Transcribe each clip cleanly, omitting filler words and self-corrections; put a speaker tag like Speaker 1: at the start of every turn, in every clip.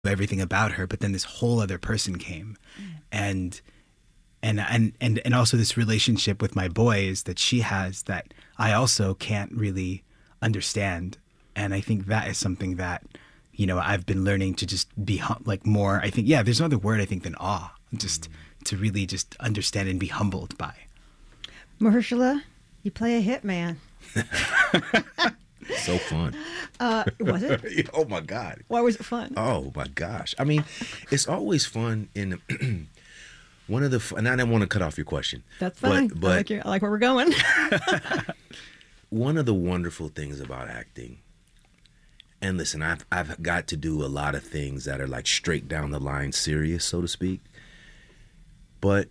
Speaker 1: everything about her, but then this whole other person came, and and also this relationship with my boys that she has that I also can't really understand. And I think that is something that, I've been learning to just be like more, I think, yeah, there's no other word I think than awe, just to really just understand and be humbled by.
Speaker 2: Mahershala, you play a hitman.
Speaker 3: So fun.
Speaker 2: Was it?
Speaker 3: Oh my God.
Speaker 2: Why was it fun?
Speaker 3: Oh my gosh. I mean, it's always fun in one of the, and I didn't want to cut off your question.
Speaker 2: That's fine.
Speaker 3: But
Speaker 2: I like where we're going.
Speaker 3: one of the wonderful things about acting, and listen, I've got to do a lot of things that are like straight down the line serious, so to speak. But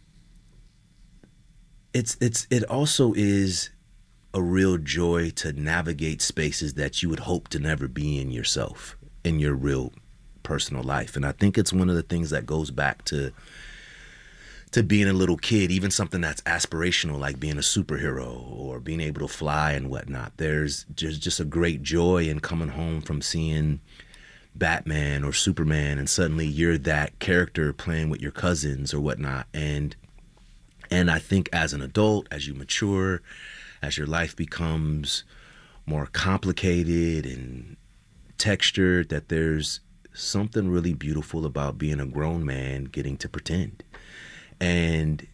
Speaker 3: it also is a real joy to navigate spaces that you would hope to never be in yourself, in your real personal life. And I think it's one of the things that goes back to being a little kid, even something that's aspirational, like being a superhero or being able to fly and whatnot. There's just a great joy in coming home from seeing Batman or Superman, and suddenly you're that character playing with your cousins or whatnot. And I think as an adult, as you mature, as your life becomes more complicated and textured, that there's something really beautiful about being a grown man getting to pretend and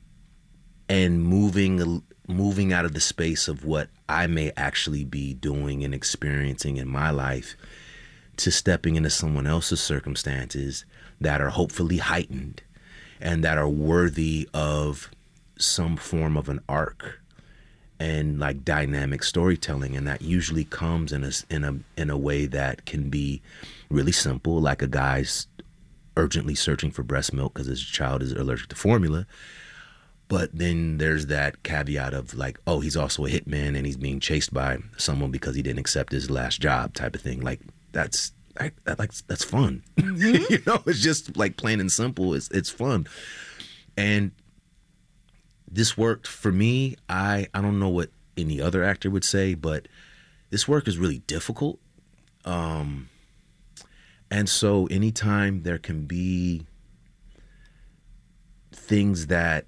Speaker 3: moving out of the space of what I may actually be doing and experiencing in my life to stepping into someone else's circumstances that are hopefully heightened and that are worthy of some form of an arc and like dynamic storytelling. And that usually comes in a way that can be really simple, like a guy's urgently searching for breast milk because his child is allergic to formula. But then there's that caveat of like, oh, he's also a hitman and he's being chased by someone because he didn't accept his last job, type of thing. Like that's fun. Mm-hmm. It's just like plain and simple. It's fun. And this worked for me. I don't know what any other actor would say, but this work is really difficult. And so anytime there can be things that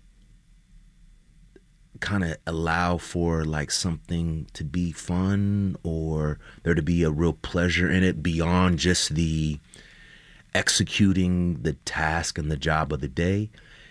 Speaker 3: kind of allow for like something to be fun or there to be a real pleasure in it beyond just the executing the task and the job of the day,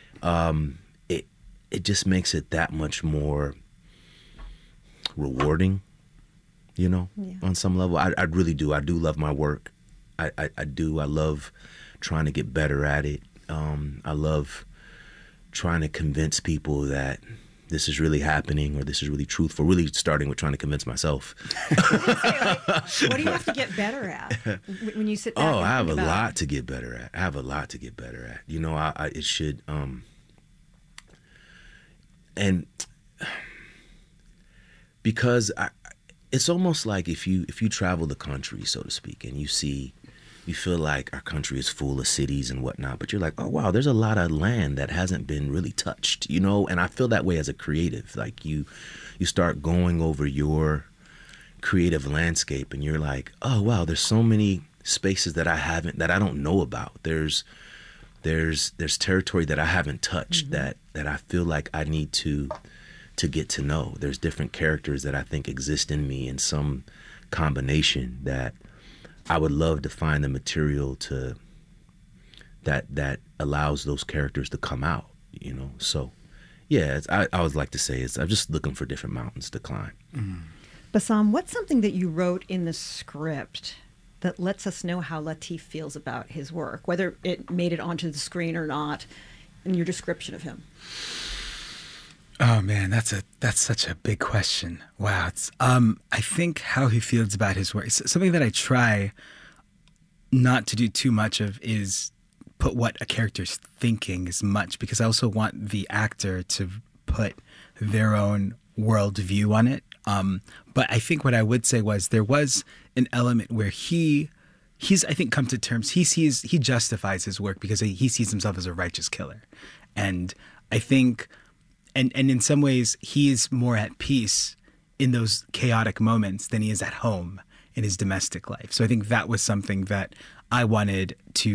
Speaker 3: it just makes it that much more rewarding, on some level. I really do. I do love my work. I do. I love trying to get better at it. I love trying to convince people that this is really happening or this is really truthful, really starting with trying to convince myself.
Speaker 2: What do you have to get better at when you sit back?
Speaker 3: I have a lot to get better at. It should, and because it's almost like if you travel the country, so to speak, and you feel like our country is full of cities and whatnot, but you're like, oh, wow, there's a lot of land that hasn't been really touched, and I feel that way as a creative. Like you start going over your creative landscape and you're like, oh, wow, there's so many spaces that I don't know about. There's territory that I haven't touched that I feel like I need to get to know. There's different characters that I think exist in me in some combination that I would love to find the material to that allows those characters to come out, So, yeah, I always like to say I'm just looking for different mountains to climb.
Speaker 2: Mm. Bassam, what's something that you wrote in the script that lets us know how Lateef feels about his work, whether it made it onto the screen or not, in your description of him?
Speaker 1: Oh man, that's such a big question. Wow, it's I think how he feels about his work. Something that I try not to do too much of is put what a character's thinking as much, because I also want the actor to put their own worldview on it. But I think what I would say was there was an element where he's I think come to terms. He justifies his work because he sees himself as a righteous killer, and I think. And in some ways, he is more at peace in those chaotic moments than he is at home in his domestic life. So I think that was something that I wanted to